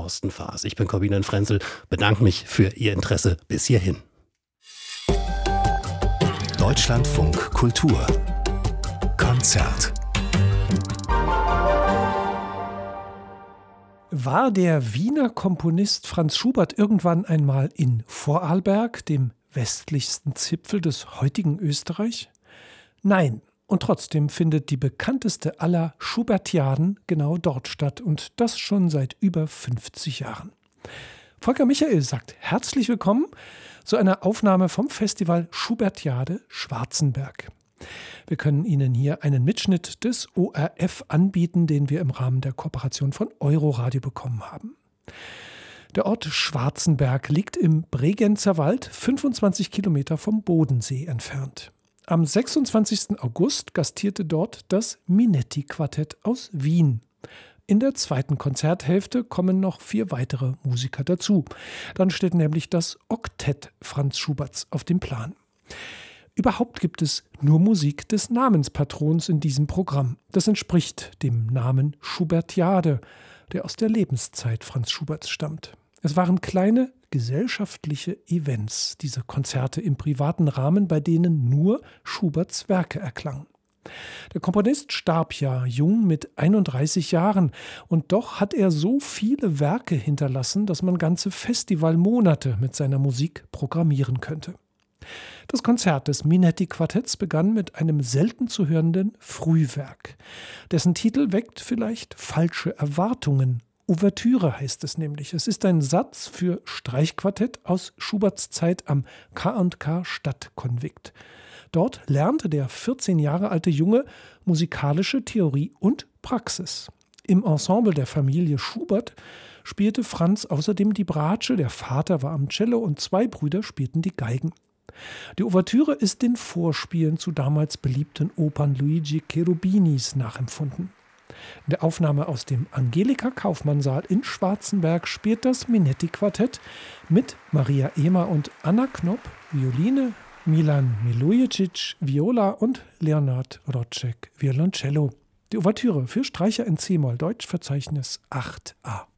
Thorsten Faas. Ich bin Corbinian Frenzel, bedanke mich für Ihr Interesse bis hierhin. Deutschlandfunk Kultur Konzert. War der Wiener Komponist Franz Schubert irgendwann einmal in Vorarlberg, dem westlichsten Zipfel des heutigen Österreich? Nein, und trotzdem findet die bekannteste aller Schubertiaden genau dort statt und das schon seit über 50 Jahren. Volker Michael sagt herzlich willkommen zu einer Aufnahme vom Festival Schubertiade Schwarzenberg. Wir können Ihnen hier einen Mitschnitt des ORF anbieten, den wir im Rahmen der Kooperation von Euroradio bekommen haben. Der Ort Schwarzenberg liegt im Bregenzer Wald, 25 Kilometer vom Bodensee entfernt. Am 26. August gastierte dort das Minetti-Quartett aus Wien. In der zweiten Konzerthälfte kommen noch 4 weitere Musiker dazu. Dann steht nämlich das Oktett Franz Schuberts auf dem Plan. Überhaupt gibt es nur Musik des Namenspatrons in diesem Programm. Das entspricht dem Namen Schubertiade, der aus der Lebenszeit Franz Schuberts stammt. Es waren kleine gesellschaftliche Events, diese Konzerte im privaten Rahmen, bei denen nur Schuberts Werke erklangen. Der Komponist starb ja jung mit 31 Jahren und doch hat er so viele Werke hinterlassen, dass man ganze Festivalmonate mit seiner Musik programmieren könnte. Das Konzert des Minetti-Quartetts begann mit einem selten zu hörenden Frühwerk. Dessen Titel weckt vielleicht falsche Erwartungen. Ouvertüre heißt es nämlich. Es ist ein Satz für Streichquartett aus Schuberts Zeit am K&K Stadtkonvikt. Dort lernte der 14 Jahre alte Junge musikalische Theorie und Praxis. Im Ensemble der Familie Schubert spielte Franz außerdem die Bratsche, der Vater war am Cello und 2 Brüder spielten die Geigen. Die Ouvertüre ist den Vorspielen zu damals beliebten Opern Luigi Cherubinis nachempfunden. In der Aufnahme aus dem Angelika-Kaufmann-Saal in Schwarzenberg spielt das Minetti-Quartett mit Maria Ehmer und Anna Knopp Violine, Milan Milujicic Viola und Leonard Rodcek Violoncello. Die Ouvertüre für Streicher in C-Moll, Deutschverzeichnis 8a.